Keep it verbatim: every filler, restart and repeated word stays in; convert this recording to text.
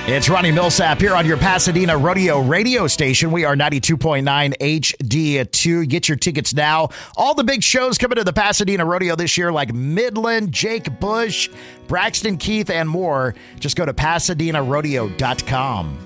It's Ronnie Millsap here on your Pasadena Rodeo radio station. We are ninety-two point nine H D two. Get your tickets now. All the big shows coming to the Pasadena Rodeo this year, like Midland, Jake Bush, Braxton Keith, and more. Just go to Pasadena Rodeo dot com.